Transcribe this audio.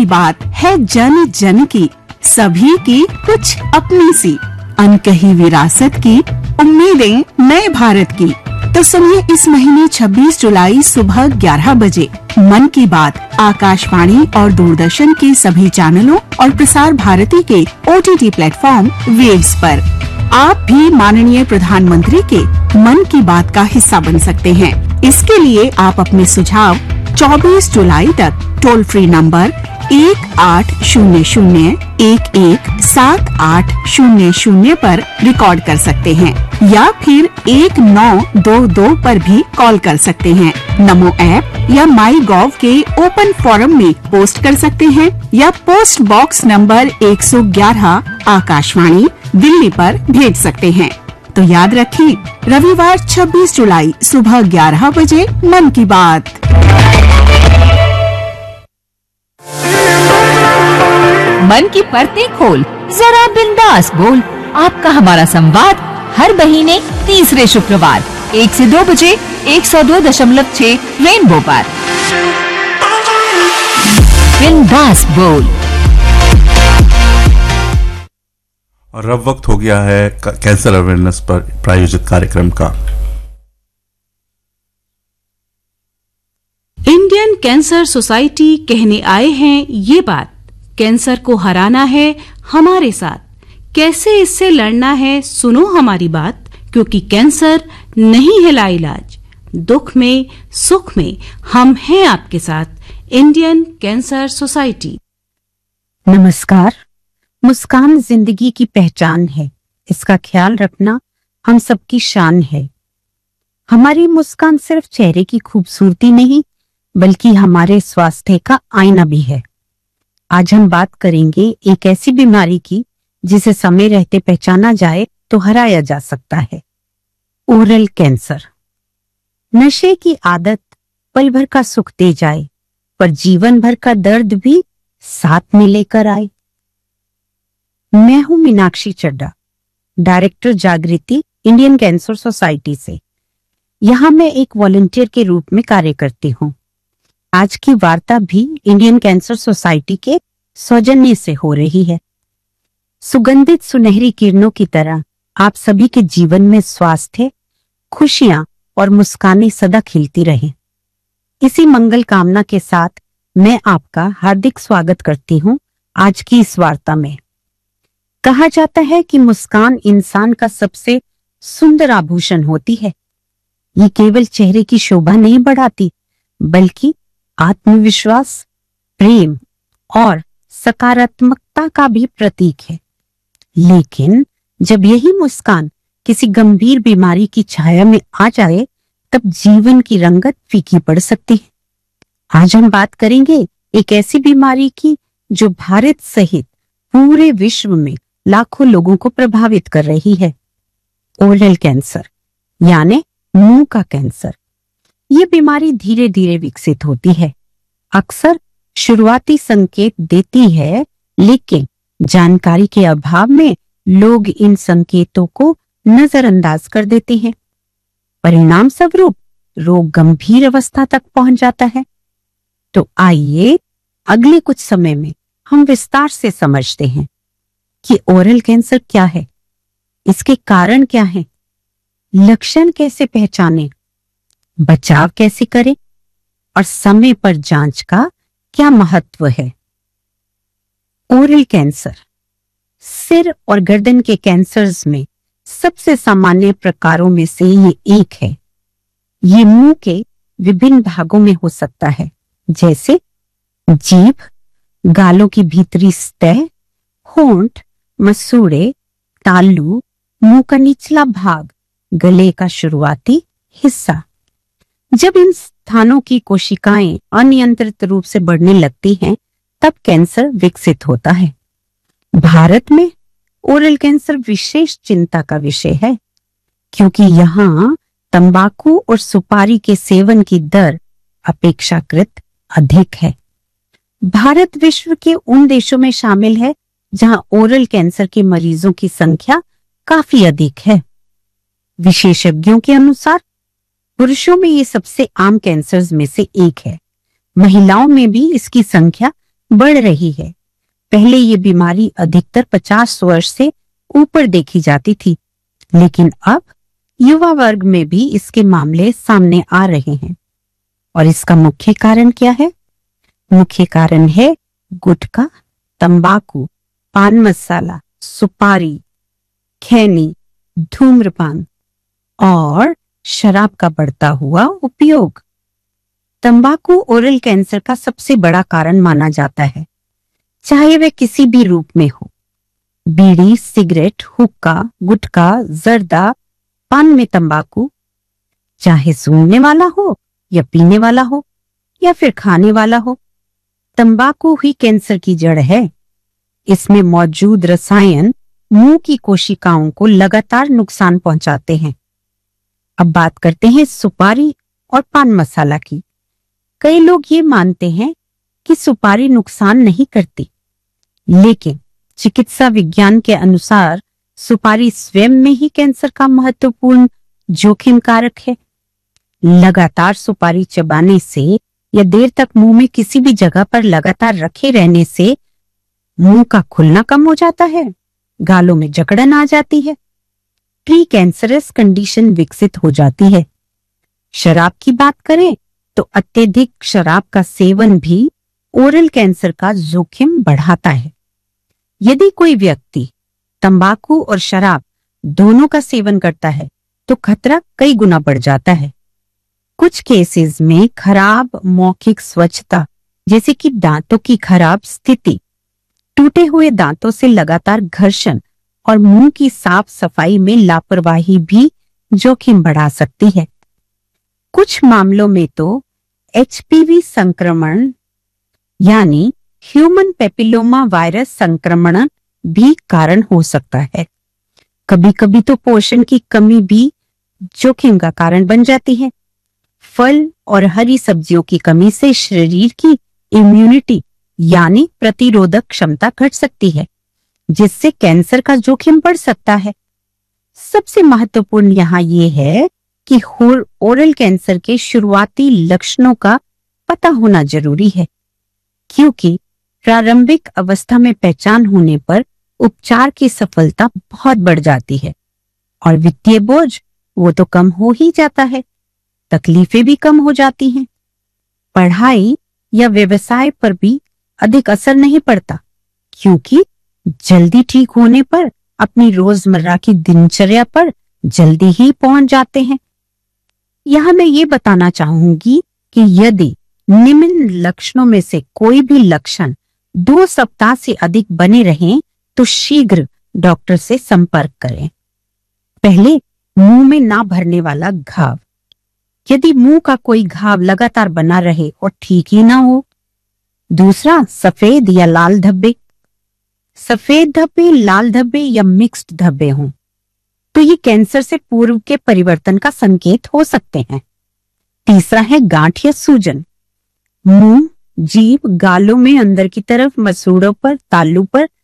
बात है जन जन की, सभी की कुछ अपनी सी, अनकही विरासत की, उम्मीदें नए भारत की। तो सुनिए इस महीने 26 जुलाई सुबह 11 बजे मन की बात आकाशवाणी और दूरदर्शन के सभी चैनलों और प्रसार भारती के OTT प्लेटफॉर्म वेव्स पर। आप भी माननीय प्रधानमंत्री के मन की बात का हिस्सा बन सकते हैं। इसके लिए आप अपने सुझाव 24 जुलाई तक टोल फ्री नंबर 1800-117800 पर रिकॉर्ड कर सकते हैं या फिर 1922 पर भी कॉल कर सकते हैं। नमो ऐप या MyGov के ओपन फोरम में पोस्ट कर सकते हैं या post box number 111 Akashvani Delhi पर भेज सकते हैं। तो याद रखिए, रविवार 26 जुलाई सुबह 11 बजे मन की बात। मन की परतें खोल, जरा बिंदास बोल। आपका हमारा संवाद हर महीने तीसरे शुक्रवार 1 से 2 बजे 102.6 रेनबो पर। बिंदास बोल। और अब वक्त हो गया है कैंसर अवेयरनेस पर प्रायोजित कार्यक्रम का। इंडियन कैंसर सोसाइटी कहने आए हैं ये बात, कैंसर को हराना है हमारे साथ, कैसे इससे लड़ना है सुनो हमारी बात, क्योंकि कैंसर नहीं है लाइलाज, दुख में सुख में हम हैं आपके साथ। Indian cancer society. नमस्कार। मुस्कान जिंदगी की पहचान है, इसका ख्याल रखना हम सबकी शान है। हमारी मुस्कान सिर्फ चेहरे की खूबसूरती नहीं बल्कि हमारे स्वास्थ्य का आईना भी है। आज हम बात करेंगे एक ऐसी बीमारी की जिसे समय रहते पहचाना जाए तो हराया जा सकता है, ओरल कैंसर। नशे की आदत पल भर का सुख दे जाए पर जीवन भर का दर्द भी साथ में लेकर आए। मैं हूं मीनाक्षी चड्डा, डायरेक्टर जागृति इंडियन कैंसर सोसाइटी से। यहां मैं एक वॉलंटियर के रूप में कार्य करती हूं। आज की वार्ता भी इंडियन कैंसर सोसाइटी के सौजन्य से हो रही है। सुगंधित सुनहरी किरणों की तरह आप सभी के जीवन में स्वास्थ्य, खुशियां और मुस्कानें सदा खिलती रहें। इसी मंगल कामना के साथ मैं आपका हार्दिक स्वागत करती हूं आज की इस वार्ता में। कहा जाता है कि मुस्कान इंसान का सबसे सुंदर आभूषण होती है। ये केवल चेहरे की शोभा नहीं बढ़ाती बल्कि आत्मविश्वास, प्रेम और सकारात्मकता का भी प्रतीक है। लेकिन जब यही मुस्कान किसी गंभीर बीमारी की छाया में आ जाए तब जीवन की रंगत फीकी पड़ सकती है। आज हम बात करेंगे एक ऐसी बीमारी की जो भारत सहित पूरे विश्व में लाखों लोगों को प्रभावित कर रही है, ओरल कैंसर यानी मुंह का कैंसर। ये बीमारी धीरे धीरे विकसित होती है, अक्सर शुरुआती संकेत देती है, लेकिन जानकारी के अभाव में लोग इन संकेतों को नजरअंदाज कर देते हैं। परिणाम स्वरूप रोग गंभीर अवस्था तक पहुंच जाता है। तो आइए अगले कुछ समय में हम विस्तार से समझते हैं कि ओरल कैंसर क्या है, इसके कारण क्या हैं, लक्षण कैसे पहचानें, बचाव कैसे करें और समय पर जांच का क्या महत्व है। ओरल कैंसर सिर और गर्दन के कैंसर्स में सबसे सामान्य प्रकारों में से ये एक है। ये मुंह के विभिन्न भागों में हो सकता है, जैसे जीभ, गालों की भीतरी सतह, होंठ, मसूड़े, तालू, मुंह का निचला भाग, गले का शुरुआती हिस्सा। जब इन स्थानों की कोशिकाएं अनियंत्रित रूप से बढ़ने लगती हैं, तब कैंसर विकसित होता है। भारत में ओरल कैंसर विशेष चिंता का विषय है, क्योंकि यहाँ तंबाकू और सुपारी के सेवन की दर अपेक्षाकृत अधिक है। भारत विश्व के उन देशों में शामिल है जहां ओरल कैंसर के मरीजों की संख्या काफी अधिक है। विशेषज्ञों के अनुसार पुरुषों में ये सबसे आम कैंसर्स में से एक है। महिलाओं में भी इसकी संख्या बढ़ रही है। पहले ये बीमारी अधिकतर 50 वर्ष से ऊपर देखी जाती थी, लेकिन अब युवा वर्ग में भी इसके मामले सामने आ रहे हैं। और इसका मुख्य कारण क्या है? मुख्य कारण है गुटखा, तंबाकू, पान मसाला, सुपारी, खैनी, धूम्रपान और शराब का बढ़ता हुआ उपयोग। तंबाकू ओरल कैंसर का सबसे बड़ा कारण माना जाता है, चाहे वह किसी भी रूप में हो। बीड़ी, सिगरेट, हुक्का, गुटखा, जर्दा, पान में तंबाकू, चाहे सूंघने वाला हो या पीने वाला हो या फिर खाने वाला हो, तंबाकू ही कैंसर की जड़ है। इसमें मौजूद रसायन मुंह की कोशिकाओं को लगातार नुकसान पहुंचाते हैं। अब बात करते हैं सुपारी और पान मसाला की। कई लोग ये मानते हैं कि सुपारी नुकसान नहीं करती, लेकिन चिकित्सा विज्ञान के अनुसार सुपारी स्वयं में ही कैंसर का महत्वपूर्ण जोखिम कारक है। लगातार सुपारी चबाने से या देर तक मुंह में किसी भी जगह पर लगातार रखे रहने से मुंह का खुलना कम हो जाता है, गालों में जकड़न आ जाती है, प्री कैंसरस कंडीशन विकसित हो जाती है। शराब की बात करें तो अत्यधिक शराब का सेवन भी ओरल कैंसर का जोखिम बढ़ाता है। यदि कोई व्यक्ति तंबाकू और शराब दोनों का सेवन करता है तो खतरा कई गुना बढ़ जाता है। कुछ केसेस में खराब मौखिक स्वच्छता, जैसे कि दांतों की खराब स्थिति, टूटे हुए दांतों से लगातार घर्षण और मुंह की साफ सफाई में लापरवाही भी जोखिम बढ़ा सकती है। कुछ मामलों में तो एचपीवी संक्रमण यानी ह्यूमन पेपिलोमा वायरस संक्रमण भी कारण हो सकता है। कभी कभी तो पोषण की कमी भी जोखिम का कारण बन जाती है। फल और हरी सब्जियों की कमी से शरीर की इम्यूनिटी यानी प्रतिरोधक क्षमता घट सकती है, जिससे कैंसर का जोखिम बढ़ सकता है। सबसे महत्वपूर्ण यहाँ ये है कि ओरल कैंसर के शुरुआती लक्षणों का पता होना जरूरी है, क्योंकि प्रारंभिक अवस्था में पहचान होने पर उपचार की सफलता बहुत बढ़ जाती है और वित्तीय बोझ वो तो कम हो ही जाता है, तकलीफें भी कम हो जाती हैं। पढ़ाई या व्यवसाय पर भी अधिक असर नहीं पड़ता, क्योंकि जल्दी ठीक होने पर अपनी रोजमर्रा की दिनचर्या पर जल्दी ही पहुंच जाते हैं। यहां मैं ये बताना चाहूंगी कि यदि निम्न लक्षणों में से कोई भी लक्षण 2 सप्ताह से अधिक बने रहें तो शीघ्र डॉक्टर से संपर्क करें। पहले, मुंह में ना भरने वाला घाव। यदि मुंह का कोई घाव लगातार बना रहे और ठीक ही ना हो। दूसरा, सफेद या लाल धब्बे। सफेद धब्बे, लाल धब्बे या मिक्स्ड धब्बे हों तो ये कैंसर से पूर्व के परिवर्तन का संकेत हो सकते हैं। तीसरा है गांठ या सूजन। मुंह, जीभ, गालों में अंदर की तरफ, मसूड़ों पर, तालू पर